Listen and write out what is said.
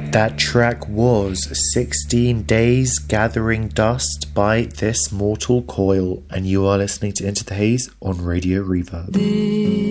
That track was 16 Days Gathering Dust by This Mortal Coil, and you are listening to Into the Haze on Radio Reverb.